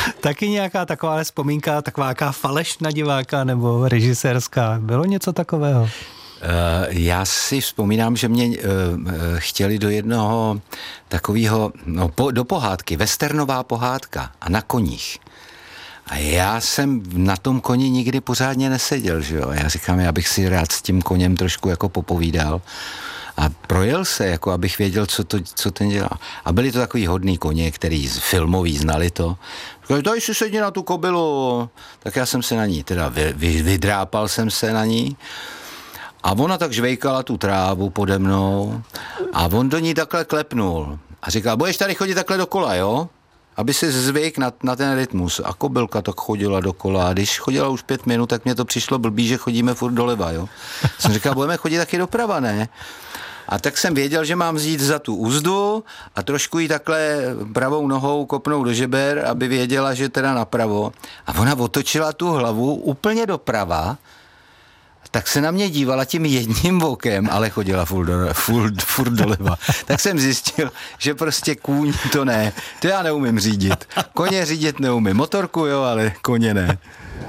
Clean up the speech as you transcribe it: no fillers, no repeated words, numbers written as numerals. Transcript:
Taky nějaká taková vzpomínka, taková jaká faleš na diváka nebo režisérská. Bylo něco takového? Já si vzpomínám, že mě chtěli do jednoho takového, do pohádky, westernová pohádka a na koních. A já jsem na tom koni nikdy pořádně neseděl, že jo. Já říkám, já bych si rád s tím koněm trošku jako popovídal. A projel se, jako abych věděl, co ten dělá. A byli to takový hodný koně, který filmový znali to. Říkali, daj si sedni na tu kobylu. Tak já jsem se na ní, teda vydrápal jsem se na ní. A ona tak žvejkala tu trávu pode mnou a on do ní takhle klepnul. A říkal, budeš tady chodit takhle dokola, jo? Aby si zvyk na ten rytmus. A kobylka tak chodila dokola. A když chodila už 5 minut, tak mě to přišlo blbý, že chodíme furt doleva, jo? Jsem říkal, budeme chodit taky doprava, ne? A tak jsem věděl, že mám vzít za tu uzdu a trošku jí takhle pravou nohou kopnout do žeber, aby věděla, že teda napravo. A ona otočila tu hlavu úplně doprava, tak se na mě dívala tím jedním okem, ale chodila furt doleva. Tak jsem zjistil, že prostě kůň to ne. To já neumím řídit. Koně řídit neumím. Motorku jo, ale koně ne.